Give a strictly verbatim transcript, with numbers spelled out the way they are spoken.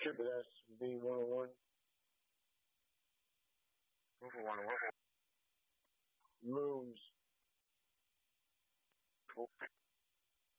Triple S V one oh one. one oh one. Rooms. Okay.